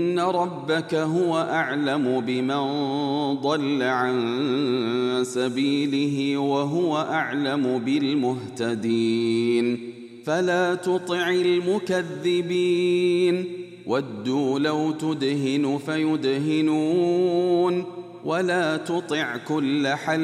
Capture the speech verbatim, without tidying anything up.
إن ربك هو أعلم بمن ضل عن سبيله وهو أعلم بالمهتدين فلا تطع المكذبين ودوا لو تدهن فيدهنون ولا تطع كل حل